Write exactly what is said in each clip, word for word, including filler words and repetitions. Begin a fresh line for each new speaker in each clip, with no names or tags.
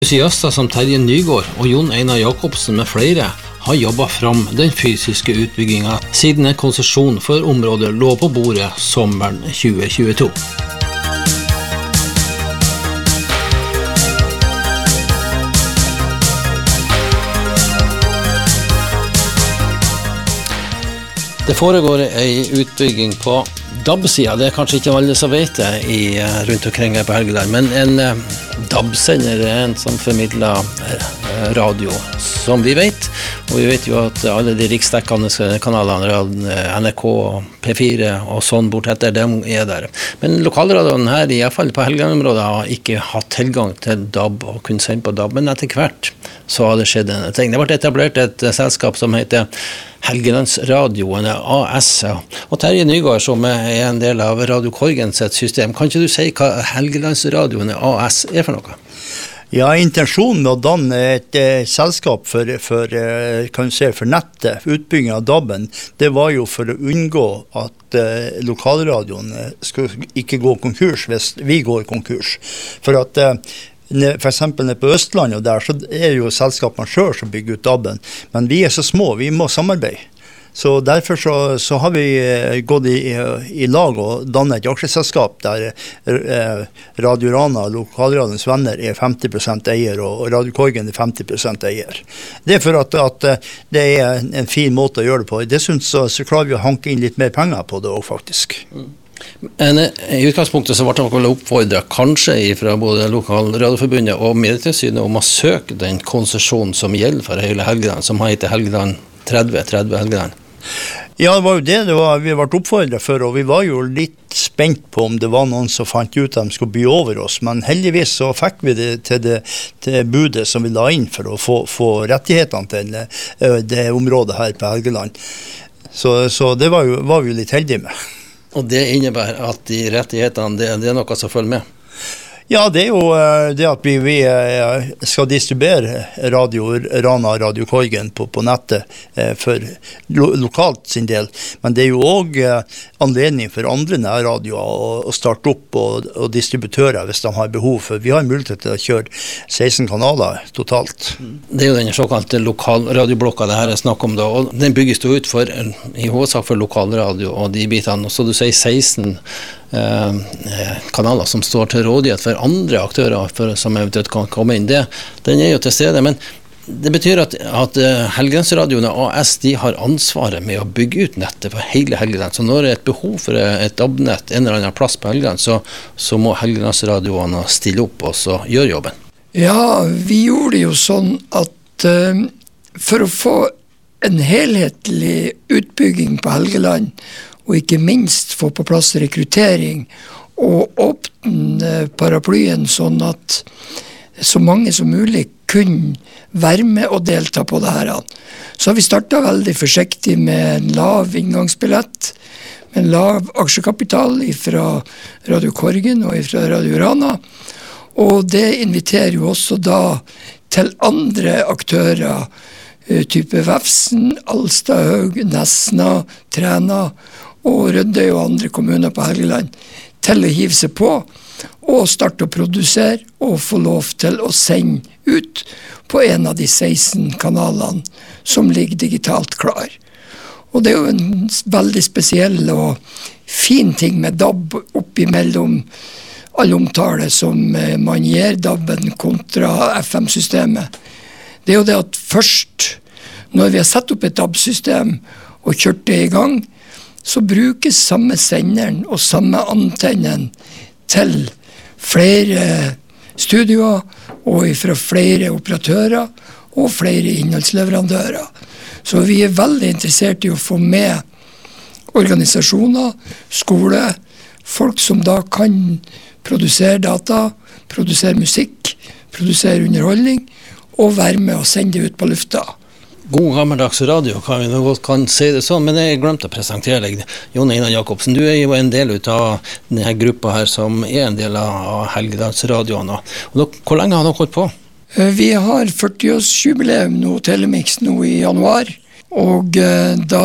Entusiaster som Terje Nygård og Jon Einar Jakobsen med flere har jobbet fram den fysiske utbyggingen siden en konsesjon for området lå på bordet sommeren tjue tjueto. Det foregår en utbygging på D A B-siden. Det er kanskje ikke alle som vet det i, rundt omkring her på Helgeland, men en D A B-sender er en som formidler radio, som vi vet. Og vi vet jo at alle de riksdekkende kanalene, N R K, P fire og sånn bortetter, de er der. Men lokalradioen her, i hvert fall på Helgelandområdet, har ikke hatt tilgang til D A B og kunne sende på D A B, men etter hvert så har det skjedd en ting. Det ble etablert et selskap som heter Helgelandsradioen, A S. Og Terje Nygård, som er en del av Radio Korgen sitt system, kan ikke du si hva Helgelandsradioen, A S, er for noe?
Ja, intensjonen med å danne et eh, selskap for, for, eh, kan du si, for nettet, for utbygging av D A B-en, det var jo for å unngå at eh, lokalradioen skulle ikke gå konkurs hvis vi går konkurs. For at eh, for eksempel nede på Østlandet og der, så er jo selskapene selv som bygger ut D A B-en, men vi er så små, vi må samarbeide. Så derfor så, så har vi gått i, i lag og dannet et aksjeselskap der eh, Radio Rana, lokalradions venner, er femti prosent eier, og Radio Korgen er femti prosent eier. Det er for at, at det er en fin måte å gjøre det på. Dessuten så, så klarer vi å hanke inn litt mer penger på det også, faktisk.
Mm. Men i utgangspunktet så ble det oppfordret kanskje fra både Lokalradioforbundet og Medietilsynet om å søke den konsesjonen som gjelder for hele Helgeland, som heter Helgeland tretti tretti Helgeland.
Ja, det var jo det, det var, vi ble oppfordret for, og vi var jo litt spent på om det var noen som fant ut at de skulle by over oss, men heldigvis så fikk vi det til det til budet som vi la inn for å få, få rettighetene til det, det området her på Helgeland. Så, så det var, jo, var vi jo litt heldige med.
Og det innebærer at de rettighetene, det, det er noe som følger med?
Ja, det er jo det at vi, vi skal distribuere radio, Rana Radio Korgen på, på nettet for lo, lokalt sin del. Men det er jo også anledning for andre nærradioer å, å starte opp og, og distributører hvis de har behov for. Vi har mulighet til å kjøre seksten kanaler totalt.
Det er jo den såkalte lokalradioblokka det her er snakk om da, og den bygges jo ut for, i hovedsak for lokalradio og de bitene. Så du sier seksten Eh, kanaler som står til rådighet for andre aktører for, som eventuelt kan komme inn. Det, den er jo til stede, men det betyr at, at Helgelandsradioen A S de har ansvaret med å bygge ut nettet for hele Helgeland. Så når det er et behov for et D A B-nett en eller annen plass på Helgeland, så, så må Helgelandsradioene stille opp og så gjøre jobben.
Ja, vi gjorde det jo sånn at uh, for å få en helhetlig utbygging på Helgeland, og ikke minst få på plass rekruttering og åpne paraplyen sånn at så mange som mulig kunne være med og delta på det her. Så har vi startet veldig forsiktig med en lav inngangsbillett, med en lav aksjekapital fra Radio Korgen og fra Radio Rana, og det inviterer jo også da til andre aktører, type Vefsn, Alstahaug, Nesna, Træna og Rødøy og andre kommuner på Helgeland til å hive seg på og starte å produsere og få lov til å sende ut på en av de seksten kanalene som ligger digitalt klar. Og det er jo en veldig spesiell og fin ting med D A B oppimellom all omtale som man gir D A B-en kontra F M-systemet. Det er jo det at først når vi har satt opp et D A B-system og kjørt det i gang, så brukes samme senderen og samme antennen til flere studioer og fra flere operatører og flere innholdsleverandører. Så vi er veldig interessert i å få med organisasjoner, skole, folk som da kan produsere data, produsere musikk, produsere underholdning og være med og sende det ut på lufta.
God gammeldags radio, kan vi nå godt kan si det sånn, men jeg glemte å presentere deg. Jon Einar Jakobsen, du er jo en del av denne gruppa her som er en del av Helgelandsradioen. Hvor lenge har dere holdt på?
Vi har førti-årsjubileum nå, Telemix nå i januar, og da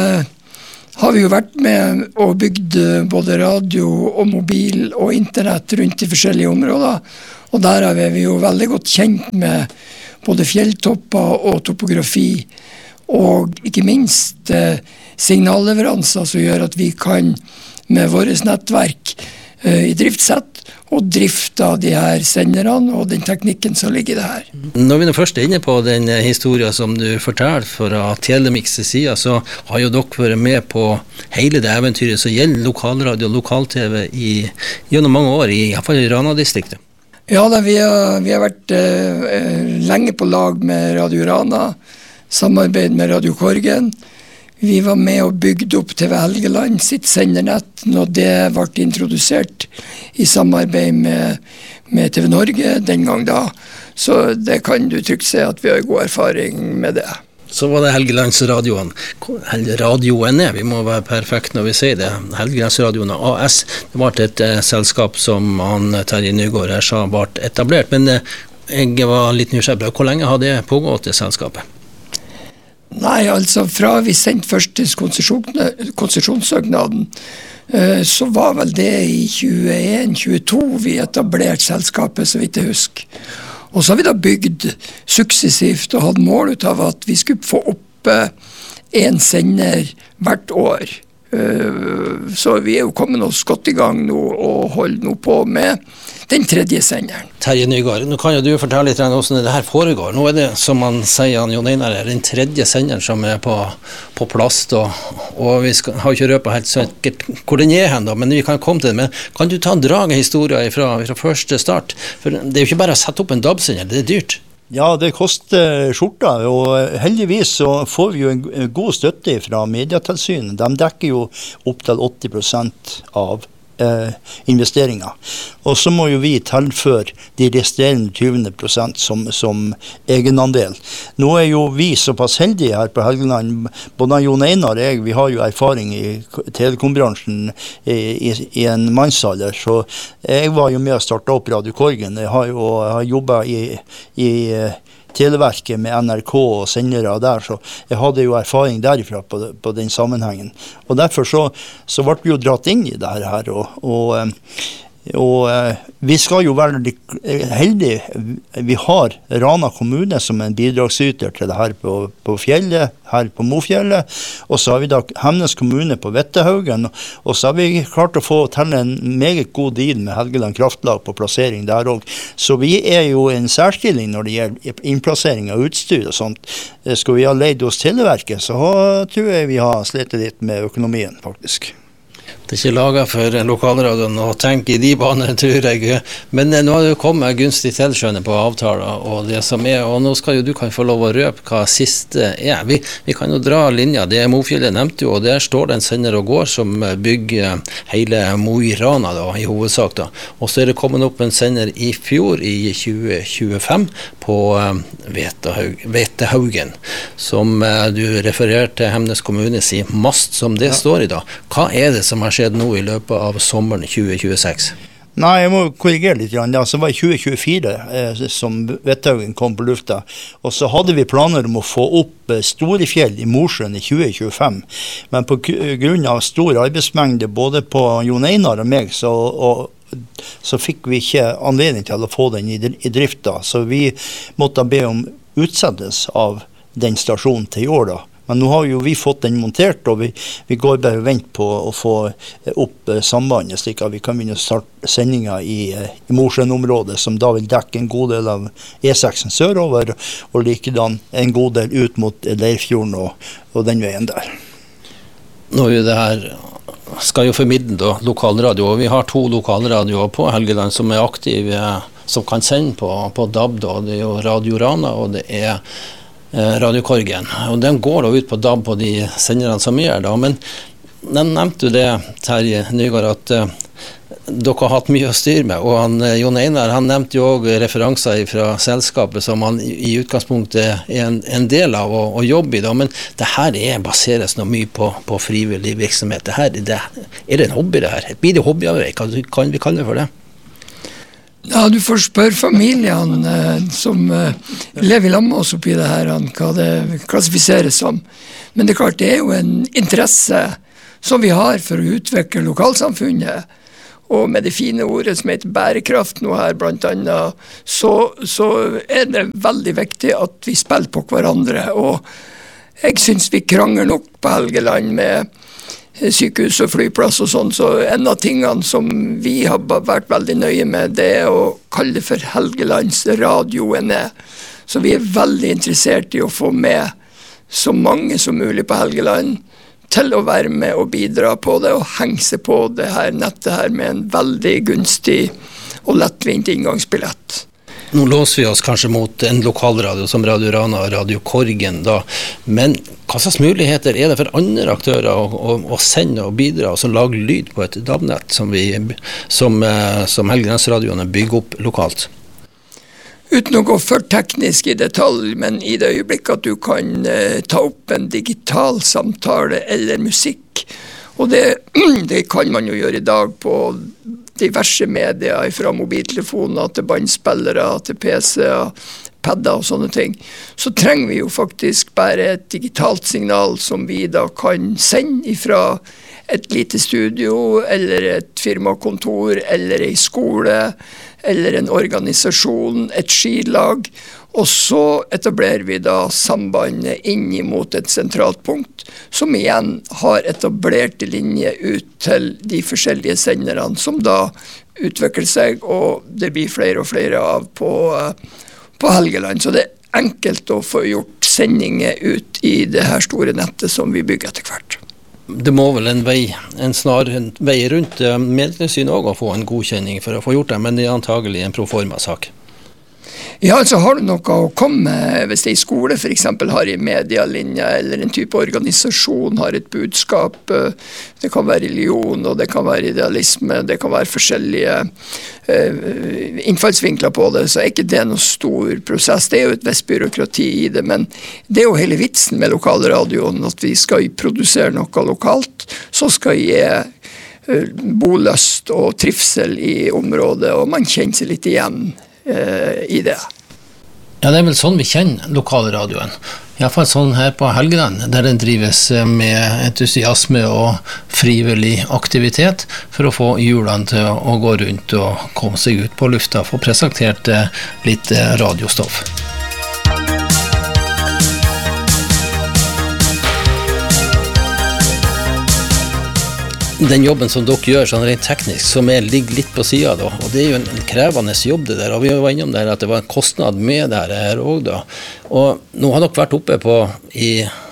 har vi jo vært med og bygd både radio og mobil og internett rundt i forskjellige områder, Og der er vi jo veldig godt kjent med både fjelltopper og topografi, og ikke minst eh, signalleveranser som gjør at vi kan med vårt nettverk eh, i driftssett og drifte av de her senderne og den teknikken som ligger i det her.
Når vi nå først er inne på den historien som du forteller fra Telemix siden, så har jo dere vært med på hele det eventyret som gjelder lokalradio og lokal-TV i, gjennom mange år, i hvert fall i Rana-distriktet.
Ja, da, vi, har, vi har vært eh, lenge på lag med Radio Rana, samarbeid med Radio Korgen. Vi var med og bygde opp T V Helgeland sitt sendernett når det ble introdusert i samarbeid med, med T V Norge den gang da. Så det kan du trygt se at vi har god erfaring med det.
Så var det Helgelandsradioen. Radioen er, vi må være perfekt når vi sier det. Helgelandsradioen A S, det var et eh, selskap som han, Terje Nygaard her sa ble etablert. Men eh, jeg var litt nysgjerrig. Hvor lenge har det pågått i selskapet?
Nei, altså fra vi sendte første konsesjonssøknaden, så var vel det i tjueen tjueto vi etablerte selskapet, så vidt jeg husker. Og så har vi da bygd suksessivt og hatt mål ut av at vi skulle få opp en sender hvert år. Så vi er jo kommet oss godt i gang nå og holder nå på med den tredje senderen.
Terje Nygaard, nå kan jo du fortelle litt om hvordan det her foregår. Nå er det, som man sier, Jon Einar, den tredje senderen som er på, på plass, og, og vi skal, har ikke røpet helt sikkert hvor den er hen, da, men vi kan komme til det. Men kan du ta en drag av historien fra, fra første start? For det er jo ikke bare å sette opp en D A B-sender, det er dyrt.
Ja, det koster skjorta, og heldigvis så får vi jo en god støtte fra Medietilsynet. De dekker jo opp til åtti prosent av eh, investeringer. Og så må jo vi tilføre de resterende tjue prosent som, som egenandel. Nå er jo vi såpass heldige her på Helgeland, både Jon Einar og jeg, vi har jo erfaring i telekombransjen i, i, i en mannsalder, så jeg var jo med å starte opp Radio Korgen. Jeg har jo jeg har jobbet i, i Televerket med N R K og sendere der, så jeg hadde jo erfaring derifra på, på den sammenhengen. Og derfor så, så ble vi jo dratt inn i det her, og, og Og eh, vi skal jo være heldige. Vi har Rana kommune som en bidragsyter til det her på, på fjellet, her på Mofjellet. Og så har vi da Hemnes kommune på Vettehaugen. Og så har vi klart å få til en meget god deal med Helgeland Kraftlag på plassering der også. Så vi er jo i en særstilling når det gjelder innplassering av utstyr og sånt. Skal vi ha leid hos Televerket, så tror jeg vi har slitt litt med økonomien faktisk.
Det er ikke laget for lokalradioen å tenke i de banene, tror jeg. Men nå har det kommet gunstig tilskjønne på avtaler, og det som er, og nå skal jo du kan få lov å røpe hva siste er. Vi, vi kan jo dra linja, det er Mofjellet nevnte jo, og der står det en sender og går som bygger hele Mo i Rana da, i hovedsak da. Og så er det kommet opp en sender i fjor, i tjue tjuefem, på Vetehaugen, som du refererte til Hemnes kommunes i mast, som det ja. Står i da. Hva er det som har skjedd nå i løpet av sommeren tjue tjueseks?
Nei, jeg må korrigere litt. Det var i tjue tjuefire eh, som Vetthaugen kom på lufta. Og så hadde vi planer om å få opp eh, Storefjell i Mosjøen i tjue tjuefem. Men på grunn av stor arbeidsmengde både på Jon Einar og meg, så, og, så fikk vi ikke anledning til å få den i, i drift da. Så vi måtte be om utsettelse av den stasjonen til i år da. Men nå har jo vi fått den montert, og vi, vi går bare og venter på å få opp sambandet, slik at vi kan begynne å starte sendinger i, i Mosjøen-området, som da vil dekke en god del av E seks sørover, og likedan en god del ut mot Leirfjorden og, og den veien der.
Nå er jo det her, skal jo formidle da, lokalradio, og vi har to lokalradioer på Helgeland som er aktive, som kan sende på, på D A B, da. Det er jo Radio Rana, og det er Radio Korgen, og den går da ut på D A B på de senderne som er da, men den nevnte jo det, Terje Nygaard, at uh, dere har hatt mye å styre med, og han, Jon Einar, han nevnte jo også referanser fra selskapet som han i utgangspunktet er en, en del av å, å jobbe i da, men det her er, baseres noe mye på, på frivillig virksomhet. Det her, det, er det en hobby det her? Blir det hobbyarbeid? Kan, kan vi kalle det for det?
Ja, du får spørre familiene eh, som eh, lever i lag med oss oppi det her, hva det klassifiseres som. Men det er klart, det er jo en interesse som vi har for å utvikle lokalsamfunnet. og med det fine ordet som heter bærekraft nå her blant annet, så, så er det veldig viktig at vi spiller på hverandre, og jeg synes vi krangler nok på Helgeland med sykehus og flyplass og sånn, så en av tingene som vi har vært veldig nøye med, det er å kalle det for Helgelandsradioen. Så vi er veldig interessert i å få med så mange som mulig på Helgeland til å være med og bidra på det, og henge seg på det her nettet her med en veldig gunstig og lettvint inngangsbillett.
Nå låser vi oss kanskje mot en lokalradio som Radio Rana og Radio Korgen da, men hva slags muligheter er det for andre aktører å, å, å sende og bidra og så lage lyd på et D A B-nett som, vi, som, som Helgelandsradioene bygger opp lokalt?
Uten å gå for teknisk i detalj, men i det øyeblikk at du kan eh, ta opp en digital samtale eller musikk, og det, det kan man jo gjøre i dag på diverse medier, fra mobiltelefoner til bandspillere, til P C-er, padder og sånne ting, så trenger vi jo faktisk bare et digitalt signal som vi da kan sende fra et lite studio, eller et firmakontor, eller en skole, eller en organisasjon, et skilag, og så etablerer vi da sambandet inn mot et sentralt punkt, som igjen har etablerte linjer ut til de forskjellige senderne, som da utvikler seg, og det blir flere og flere av på, på Helgeland. Så det er enkelt å få gjort sendinger ut i det her store nettet som vi bygger etter hvert.
Det må vel en vei, en snar en vei rundt Medietilsynet også å få en godkjenning for å få gjort det, men det er antagelig en proforma-sak.
Ja, altså har du noe å komme med, hvis det i skole for eksempel har en medialinje, eller en type organisasjon har et budskap, det kan være religion, og det kan være idealisme, det kan være forskjellige uh, innfallsvinkler på det, så er ikke det noen stor prosess. Det er jo et visst byråkrati i det, men det er jo hele vitsen med lokalradioen, at vi skal produsere noe lokalt, så skal gi uh, bolyst og trivsel i området, og man kjenner seg litt igjen i det.
Ja, det er vel sånn vi kjenner lokalradioen. I hvert fall sånn her på Helgeland, der den drives med entusiasme og frivillig aktivitet for å få hjulene til å gå rundt og komme seg ut på lufta, få presentert litt radiostoff. Den jobben som dere gjør sånn rent teknisk, som er, ligger litt på siden da, og det er jo en krevende jobb det der, og vi var innom der at det var en kostnad med det her også da, og nå har dere vært oppe på i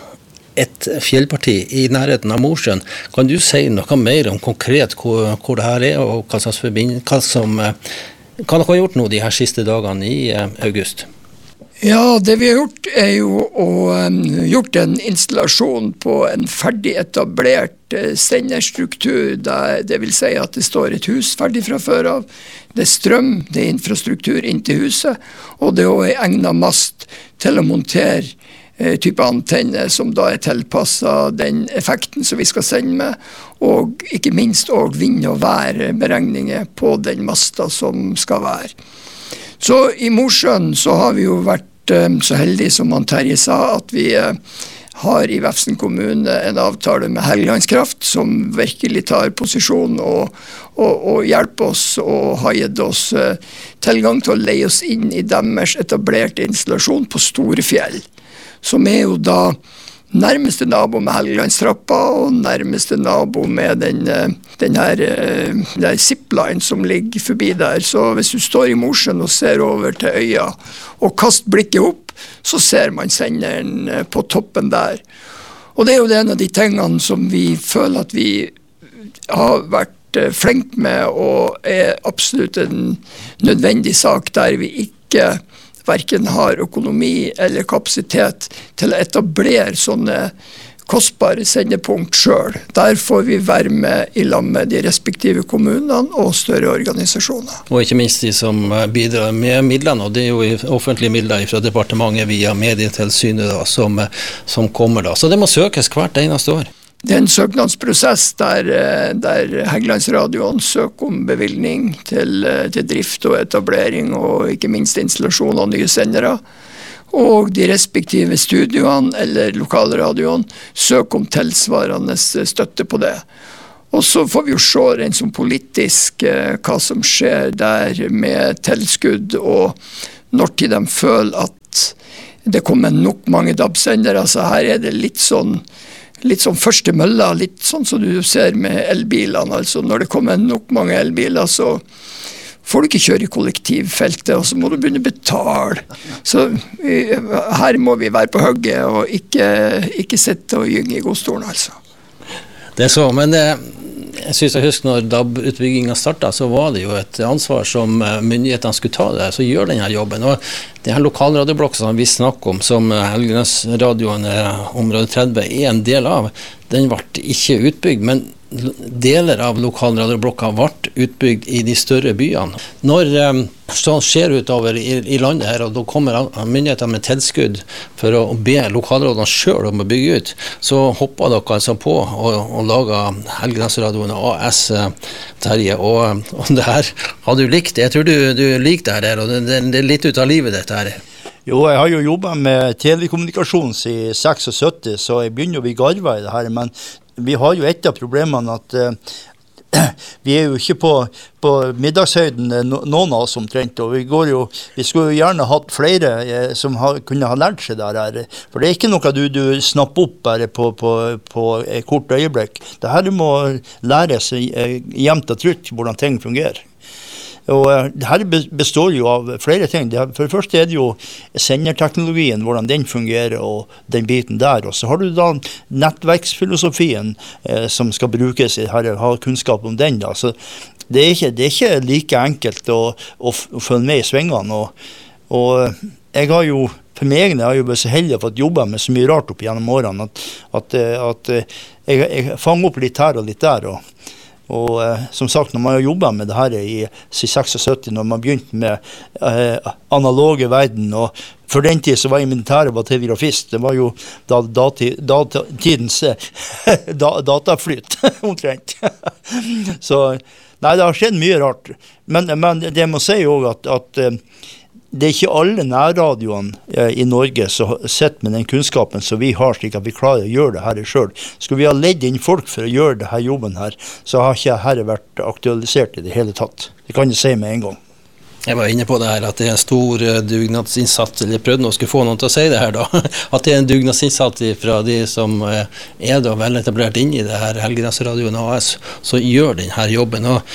et fjellparti i nærheten av Mosjøen. Kan du si noe mer om konkret hvor, hvor det her er, og hva slags forbind, hva som, hva dere har gjort nå de her siste dagene i august?
Ja, det vi har gjort er jo å um, gjort en installasjon på en ferdig etablert uh, senderstruktur, der det vil si at det står et hus ferdig fra før av. Det er strøm, det er infrastruktur inn til huset, og det er også en egnet mast til å montere uh, type antenne som da er tilpasset den effekten som vi skal sende med, og ikke minst også vind- og værberegninger på den masta som skal være. Så i Mosjøen så har vi jo vært så heldige som han Terje sa, at vi har i Vefsn kommune en avtale med Helgelandskraft som virkelig tar posisjon og, og, og hjelper oss og har gitt oss tilgang til å leie oss inn i deres etablerte installasjon på Storefjell, som er jo da nærmeste nabo med Helgelandstrappa og nærmeste nabo med den, den her den zipline som ligger forbi der. Så hvis du står i Mosjøen og ser over til øya og kaster blikket opp, så ser man senderen på toppen der. Og det er jo en av de tingene som vi føler at vi har vært flink med, og er absolutt en nødvendig sak der vi ikke hverken har økonomi eller kapasitet til å etablere sånne kostbare sendepunkt selv. Der får vi være med i lag med de respektive kommunene og større organisasjoner.
Og ikke minst de som bidrar med midlene, og det er jo offentlige midler fra departementet via Medietilsynet da, som, som kommer da. Så det må søkes hvert eneste år.
Det er en søknadsprosess der, der Helgelandsradioen søker om bevilgning til, til drift og etablering, og ikke minst installasjon av nye sendere. Og de respektive studioene eller lokalradioen søker om tilsvarende støtte på det. Og så får vi jo se rent som politisk eh, hva som skjer der med tilskudd, og når til de føler at det kommer nok mange D A B-sendere. Altså her er det litt sånn, litt sånn første mølla, litt sånn som du ser med elbilene. Altså når det kommer nok mange elbiler, så får du ikke kjøre i kollektivfeltet, og så må du begynne å betale. Så vi, her må vi være på hugget, og ikke, ikke sitte og gynge i godstolen, altså.
Det er så, men det, jeg synes jeg husker når D A B-utbyggingen startet, så var det jo et ansvar som myndighetene skulle ta det, så gjør denne jobben. Og det her lokalradioblokken som vi snakker om, som Helgelandsradioen område tretti er en del av, den ble ikke utbygd, men deler av lokalradioblokka ble utbygd i de større byene. Når um, sånn skjer utover i, i landet her, og da kommer myndighetene med tilskudd for å be lokalradioene selv om å bygge ut, så hopper dere altså på og, og lager Helgelandsradioen A S, Terje, og, og det her har du likt. Jeg tror du, du liker det her, og det, det er litt ut av livet dette her.
Jo, jeg har jo jobbet med telekommunikasjon siden syttiseks, så jeg begynner å bli garva i det her, men vi har jo et av problemene at uh, vi er jo ikke på, på middagshøyden, no, noen av oss omtrent, og vi, går jo, vi skulle jo gjerne hatt flere uh, som ha, kunne ha lært seg der her, for det er ikke noe du, du snapper opp bare på, på, på et kort øyeblikk. Det her må læres uh, jevnt og trutt hvordan ting fungerer. Og det her består jo av flere ting. For det første er det jo senderteknologien, hvordan den fungerer og den biten der. Og så har du da nettverksfilosofien eh, som skal brukes i her, ha kunnskap om den da. Så det er ikke, det er ikke like enkelt å, å, å følge med i svingene. Og, og jeg har jo, for meg jeg har jo vært så heldig å få jobbe med så mye rart opp gjennom årene, at, at, at jeg, jeg fanger opp litt her og litt der, og Og eh, som sagt, når man har jobbet med det her i syttiseks, når man begynte med eh, analoge verden, og for den tid så var jeg militæret var telegrafist, det var jo da, dati, data, tidens da, dataflyt, omtrent. Så, nei, det har skjedd mye rart. Men, men det må si jo at, at det er ikke alle nærradioene eh, i Norge som sitter med den kunnskapen som vi har, slik at vi klarer å gjøre det her selv. Skulle vi ha ledd inn folk for å gjøre det her jobben her, så har ikke dette vært aktualisert i det hele tatt. Det kan jeg si med en gang.
Jeg var inne på det her, at det er en stor dugnadsinnsats, eller jeg prøvde nå å skulle få noen til å si det her da, at det er en dugnadsinnsats fra de som er da vel etablert inn i det her Helgelandsradioen A S, så gjør denne jobben. Og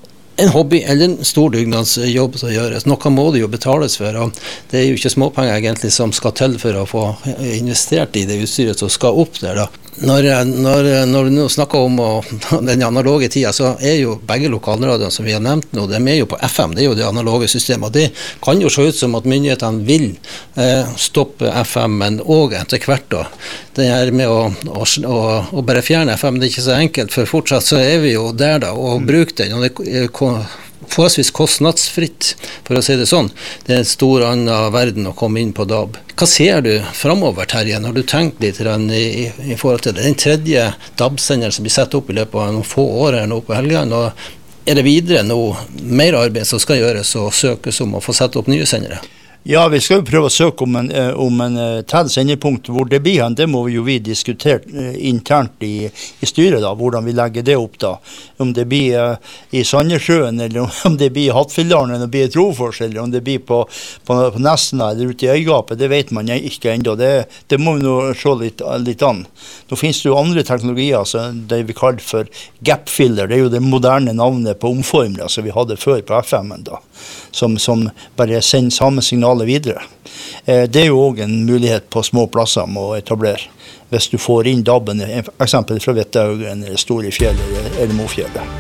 en hobby eller en stor dugnadsjobb som gjøres. Noe må det jo betales for, og det er jo ikke småpenger egentlig som skal til for å få investert i det utstyret som skal opp der da. Når, når, når vi nå snakker om og, den analoge tida, så er jo begge lokalradioene som vi har nevnt nå, de er jo på F M, det er jo det analoge systemet. Det kan jo se ut som at myndighetene vil eh, stoppe F M, men også etter hvert da. Det her med å, å, å, å bare fjerne F M, det er ikke så enkelt, for fortsatt så er vi jo der da, og bruker den, og det forholdsvis kostnadsfritt, for å si det sånn. Det er en stor annen verden å komme inn på D A B. Hva ser du fremover, Terje, når du tenker litt i, i, i forhold til det? Den tredje D A B-senderen som blir satt opp i løpet av noen få år her nå på Helgeland, og er det videre noe mer arbeid som skal gjøres og søkes om å få sette opp nye sendere?
Ja, vi skal jo prøve å søke om en, om en til sendepunkt hvor det blir hen. Det må vi jo vi diskutere internt i, i styret da, hvordan vi legger det opp da. Om det blir uh, i Sandnessjøen, eller om det blir i Hattfjelldalen, eller om det blir i Trofors, eller om det blir på, på, på Nesna, eller ute i Øygapet, det vet man ikke enda. Det, det må vi nå se litt, litt an. Nå finnes det jo andre teknologier, altså det vi kaller for gap-filler. Det er jo det moderne navnet på omformere som vi hadde før på F M-en da, som, som bare sender samme signal videre. Det er jo også en mulighet på små plasser med å etablere. Hvis du får inn D A B-en, for eksempel fra Vettaugen, eller Storefjellet, eller Mofjellet.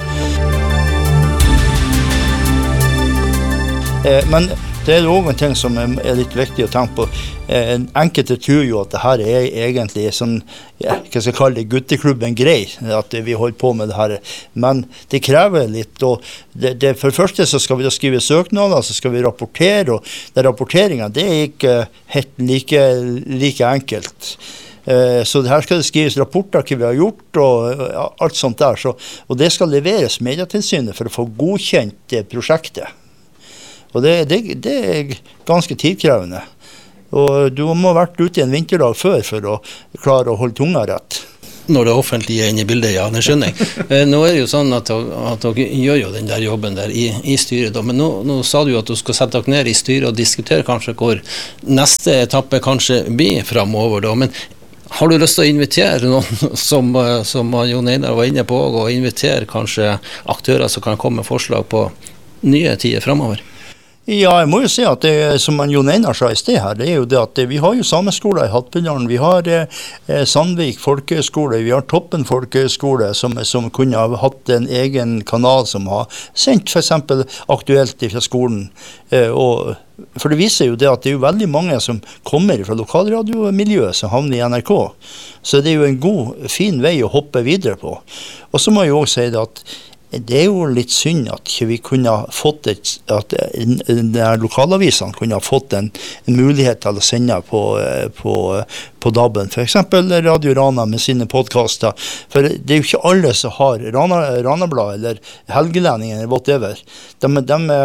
Men det er også en ting som er litt viktig å tenke på. Enkelte tror jo at det her er egentlig sånn, ja, hva skal jeg kalle det, gutteklubben grei, at vi holder på med det her. Men det krever litt, og det, det, for det første så skal vi da skrive søknader, så skal vi rapportere, og det rapporteringen, det er ikke helt like, like enkelt. Så det her skal det skrives rapporter hva vi har gjort, og alt sånt der. Så, og det skal leveres Medietilsynet for å få godkjent prosjektet. Og det, det, det er ganske tidkrevende. Og du må ha vært ute i en vinterdag før for å klare å holde tunga rett.
når det offentlige er inne i bildet, ja, det skjønner jeg. Nå er det jo sånn at, at dere gjør jo den der jobben der i, i styret, da. Men nå, nå sa du jo at du skal sette dere ned i styret og diskutere kanskje hvor neste etappe kanskje blir fremover, da. Men har du lyst til å invitere noen som, som Jon Einar var inne på, og invitere kanskje aktører som kan komme med forslag på nye tider fremover?
Ja, jeg må jo si at det som Jon Einar sa i sted her, det er jo det at vi har jo sameskoler i Hattfjelldalen, vi har eh, Sandvik folkehøgskole, vi har Toppen folkehøgskole som, som kunne ha hatt en egen kanal som har sendt for eksempel aktuelt fra skolen. Eh, og, for det viser jo det at det er jo veldig mange som kommer fra lokalradiomiljøet som havner i N R K. Så det er jo en god, fin vei å hoppe videre på. Og så må jeg jo også si det at det er jo litt synd at vi kunne ha fått et, at lokalavisene kunne ha fått en, en mulighet til å sende på, på, på D A B-en, for eksempel Radio Rana med sine podcaster. For det er jo ikke alle som har Rana, Ranablad eller Helgelendingen eller whatever. De, de,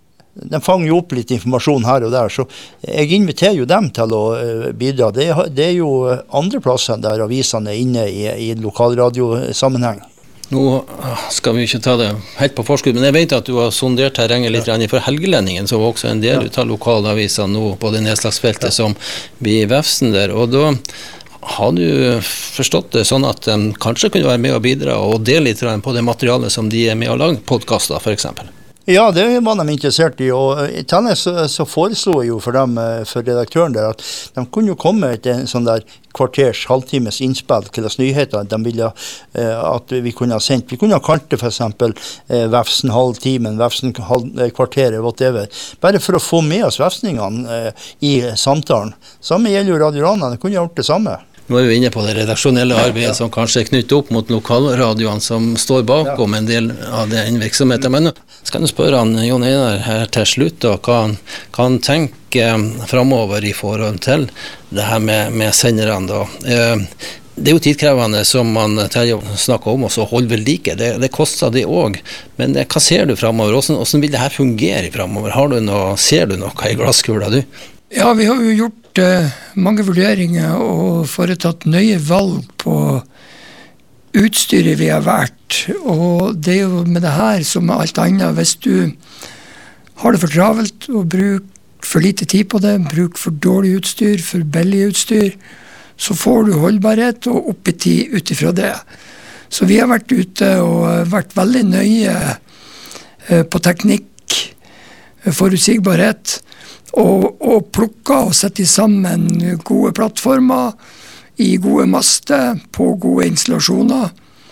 de fanger jo opp litt informasjon her og der, så jeg inviterer jo dem til å bidra. Det er, det er jo andre plasser der avisene er inne i, i lokalradiosammenheng.
Nå skal vi ikke ta det helt på forskudd, men jeg vet at du har sondert terrenget litt for Helgelendingen, som var også en del av lokalaviser nå på det nedslagsfeltet som blir Vefsn der. Og da har du forstått det sånn at de kanskje kunne være med og bidra og dele litt på det materialet som de er med å lage podcaster, for eksempel?
Ja, det var de interessert i, og i tillegg så, så foreslo jeg jo for dem, for redaktøren der, at de kunne jo komme til en sånn der kvarters, halvtimes innspill til oss nyheter de ville eh, at vi kunne ha sendt. Vi kunne ha kalt det for eksempel eh, Vefsn halvtimen, Vefsn halv, kvarteret, whatever. Bare for å få med oss vefsningene eh, i samtalen. Samme gjelder jo Radio Rana, de kunne ha gjort det samme.
Nå er vi inne på det redaksjonelle arbeidet ja. Som kanskje er knyttet opp mot lokalradioene som står bakom ja. En del av den virksomheten. Men skal du spørre han, Jon Einar her til slutt, da, hva han kan tenke fremover i forhold til det her med, med senderne da. Eh, det er jo tidkrevende som man snakker om, og så holde vel like. Det, det koster det også. Men hva ser du fremover? Hvordan, hvordan vil det her fungere fremover? Har du noe, ser du noe i glasskula, du?
Ja, vi har jo gjort uh, mange vurderinger og foretatt nøye valg på utstyret vi har vært. Og det er jo med det her som med alt annet. Hvis du har det for travelt og bruker for lite tid på det, bruker for dårlig utstyr, for billig utstyr, så får du holdbarhet og oppetid ut ifra det. Så vi har vært ute og vært veldig nøye uh, på teknikk, forutsigbarhet, Og, og plukka og sette sammen gode plattformer i gode master på gode installasjoner,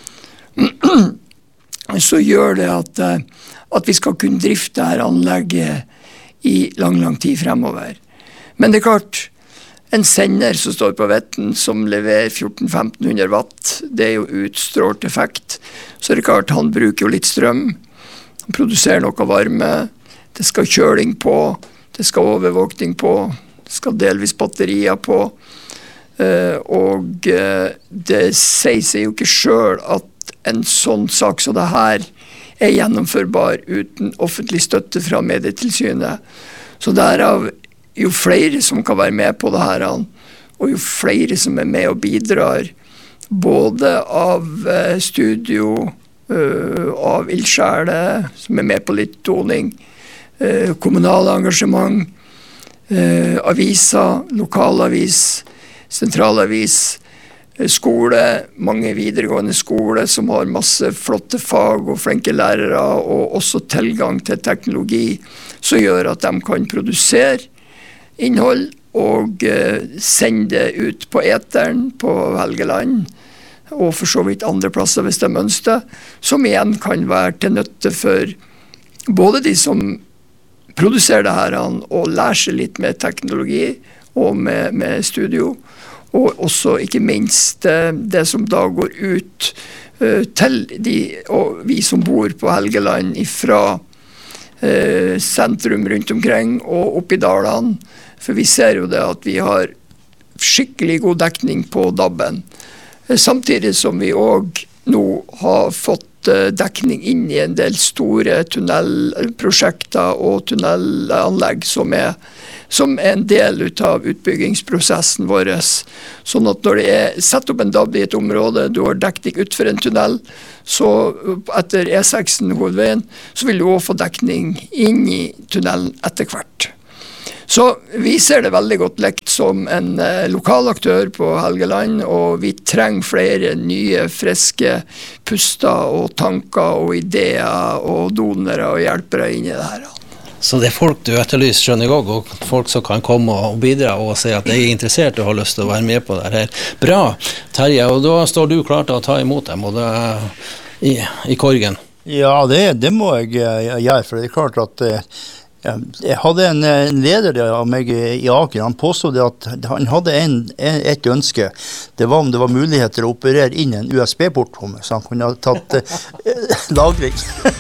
så gjør det at, at vi skal kunne drifte her anlegget i lang, lang tid fremover. Men det er klart, en sender som står på vetten som leverer fjorten til femten hundre watt, det er jo utstrålt effekt, så er det klart han bruker jo litt strøm, han produserer noe varme, det skal kjøling på, det skal overvåkning på, det skal delvis batterier på, uh, og uh, det sier seg jo ikke selv at en sånn sak som det her er gjennomførbar uten offentlig støtte fra Medietilsynet. Så derav, jo flere som kan være med på det her, og jo flere som er med og bidrar, både av uh, studio, uh, av ildsjæler, som er med på litt toning, Eh, kommunale engasjement, eh, aviser, lokalavis, sentralavis, eh, skole, mange videregående skole som har masse flotte fag og flinke lærere, og også tilgang til teknologi som gjør at de kan produsere innhold og eh, sende det ut på eteren på Helgeland, og for så vidt andre plasser hvis de ønsker, som igjen kan være til nytte for både de som produsere det her og lære seg litt med teknologi og med, med studio, og også ikke minst det som da går ut uh, til de, og vi som bor på Helgeland fra uh, sentrum rundt omkring og opp i dalene, for vi ser jo det at vi har skikkelig god dekning på D A B-en, uh, samtidig som vi også nå har fått fått dekning inn i en del store tunnelprosjekter og tunnelanlegg som er, som er en del av utbyggingsprosessen vår. Sånn at når det er sett opp en D A B i et område, du har dekning ut for en tunnel, så etter E seks hovedveien, så vil du også få dekning inn i tunnelen etter hvert. Så vi ser det veldig godt lekt som en eh, lokal aktør på Helgeland, og vi trenger flere nye, friske puster og tanker og ideer og donere og hjelpere inn i det her.
Så det er folk du etterlyser, skjønner jeg også, og folk som kan komme og bidra og si at de er interessert og har lyst til å være med på det her. Bra, Terje, og da står du klar til å ta imot dem og det, i, i korgen.
Ja, det, det må jeg gjøre, for det er klart at jeg hadde en, en leder av meg i Aker. Han påstod at han hadde en, et ønske. Det var om det var muligheter å operere inn en U S B-port, så han kunne ha tatt eh, lagring.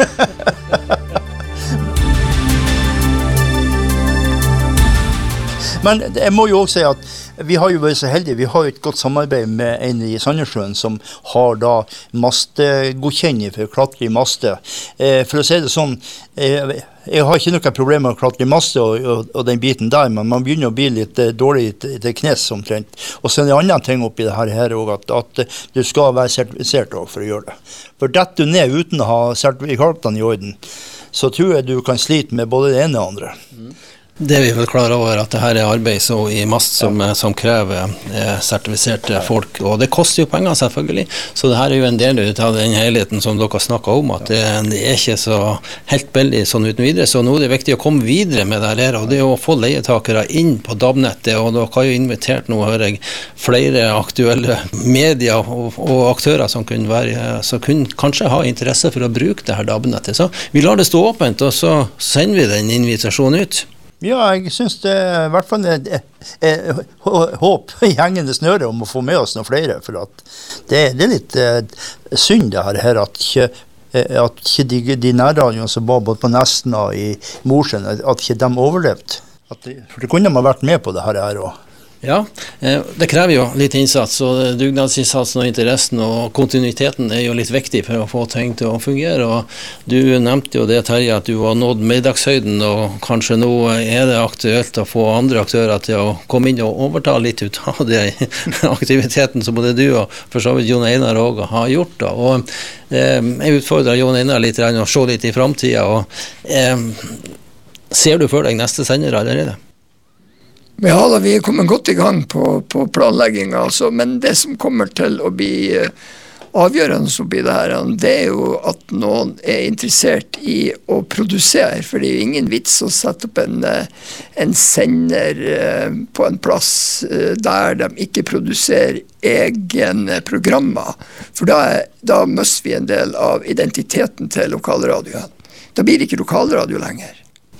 Men jeg må jo også si at vi har jo vært så heldige, vi har jo et godt samarbeid med en i Sandnessjøen som har da mastegodkjenning for å klatre i maste. Eh, for å si det sånn, eh, jeg har ikke noe problem med å klatre i maste og, og, og den biten der, men man begynner å bli litt eh, dårlig til, til knes omtrent. Og så er det andre ting oppi det her, her også, at, at du skal være sertifisert for å gjøre det. For detter du ned uten å ha sertifikatene i orden, så tror jeg du kan slite med både det ene og det andre. Mm.
Det er vi vel klar over at det her er arbeid så i mast som, som krever eh, sertifiserte folk, og det koster jo penger selvfølgelig, så det her er jo en del av den helheten som dere snakket om, at det, det er ikke så helt billig sånn uten videre, så nå er det viktig å komme videre med det her, og det er å få leietakere inn på D A B-nettet, og dere har jo invitert nå, hører jeg, flere aktuelle medier og, og aktører som kunne, være, som kunne kanskje ha interesse for å bruke det her D A B-nettet, så vi lar det stå åpent, og så sender vi den invitasjonen ut.
Ja, jeg synes det er i hvert fall et, et, et, et håp i hengende snøre om å få med oss noen flere, for at det, det er litt uh, synd det her, at ikke, at ikke de, de nærradioene som var både på Nesna og i Mosjøen, at ikke de overlevde. At de, for det kunne man vært med på det her også.
Ja, det krever jo litt innsats, og dugnadsinnsatsen og interessen og kontinuiteten er jo litt viktig for å få ting til å fungere, og du nevnte jo det, Terje, at du har nådd middagshøyden, og kanskje nå er det aktuelt å få andre aktører til å komme inn og overta litt ut av den aktiviteten som både du og for så vidt Jon Einar også har gjort. Da. Og eh, jeg utfordrer Jon Einar litt å se litt i fremtiden, og eh, ser du for deg neste sender allerede?
Ja da, vi er kommet godt i gang på, på planleggingen, altså, men det som kommer til å bli avgjørende oppi det her, det er jo at noen er interessert i å produsere, for det er jo ingen vits å sette opp en, en sender på en plass der de ikke produserer egne programmer, for da, da mister vi en del av identiteten til lokalradioen. Da blir det ikke lokalradio lenger.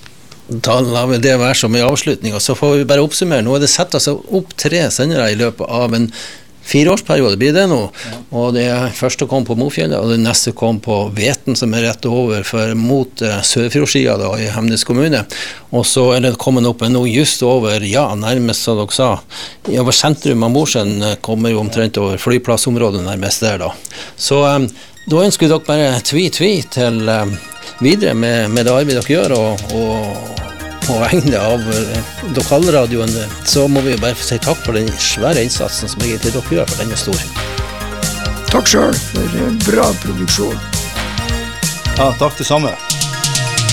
Da lar vi det være som i avslutning, og så får vi bare oppsummere. Nå er det sett altså opp tre sendere i løpet av en fireårsperiode, blir det nå. Ja. Og det første kom på Mofjellet, og det neste kom på Veten, som er rett over for, mot uh, Sørfjordsida da, i Hemnes kommune. Og så er det kommet opp en nå just over, ja, nærmest som dere sa, over sentrum av Mosjøen kommer jo omtrent over flyplassområdet nærmest der da. Så um, da ønsker dere bare tvi-tvi til um, videre med, med det arbeidet dere gjør, og, og på vegne av lokalradioen, så må vi jo bare si takk for den svære innsatsen som egentlig dere gjør, for den er stor.
Takk selv for bra produksjon.
Ja, takk det samme.